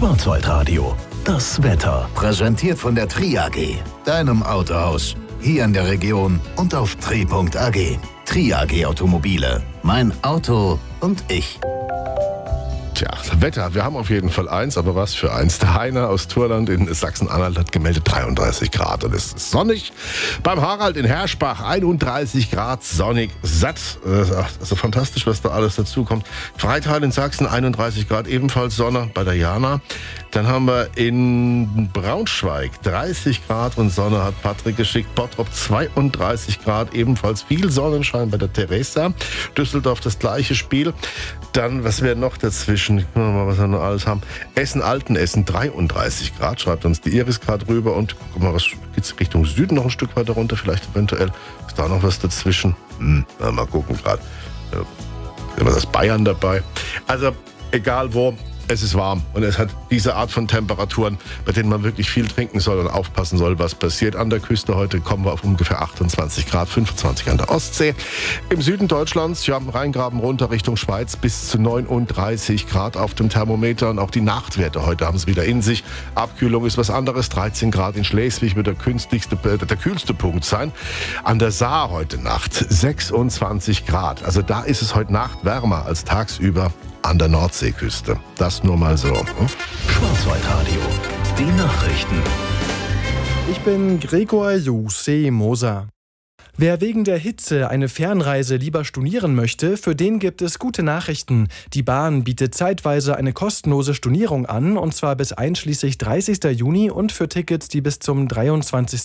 Schwarzwaldradio, das Wetter. Präsentiert von der Tri AG, deinem Autohaus. Hier in der Region und auf tri.ag. Tri AG Automobile. Mein Auto und ich. Tja, Wetter, wir haben auf jeden Fall eins, aber was für eins. Der Heiner aus Thurland in Sachsen-Anhalt hat gemeldet 33 Grad und es ist sonnig. Beim Harald in Herschbach 31 Grad, sonnig, satt. Also fantastisch, was da alles dazu kommt. Freital in Sachsen 31 Grad, ebenfalls Sonne bei der Jana. Dann haben wir in Braunschweig 30 Grad und Sonne hat Patrick geschickt. Bottrop 32 Grad, ebenfalls viel Sonnenschein bei der Theresa. Düsseldorf das gleiche Spiel. Dann, was wir noch dazwischen, gucken wir mal, was wir noch alles haben. Essen-Altenessen 33 Grad, schreibt uns die Iris gerade rüber. Und guck mal, was geht's Richtung Süden noch ein Stück weiter runter, vielleicht eventuell. Ist da noch was dazwischen? Mal gucken gerade. Ist das Bayern dabei? Also, egal wo. Es ist warm und es hat diese Art von Temperaturen, bei denen man wirklich viel trinken soll und aufpassen soll, was passiert. An der Küste heute kommen wir auf ungefähr 28 Grad, 25 an der Ostsee. Im Süden Deutschlands, ja, Rheingraben runter Richtung Schweiz, bis zu 39 Grad auf dem Thermometer. Und auch die Nachtwerte heute haben es wieder in sich. Abkühlung ist was anderes, 13 Grad in Schleswig wird der kühlste Punkt sein. An der Saar heute Nacht 26 Grad. Also da ist es heute Nacht wärmer als tagsüber an der Nordseeküste. Das nur mal so. Schwarzwaldradio, die Nachrichten. Ich bin Gregor Jose Moser. Wer wegen der Hitze eine Fernreise lieber stornieren möchte, für den gibt es gute Nachrichten. Die Bahn bietet zeitweise eine kostenlose Stornierung an, und zwar bis einschließlich 30. Juni und für Tickets, die bis zum 23.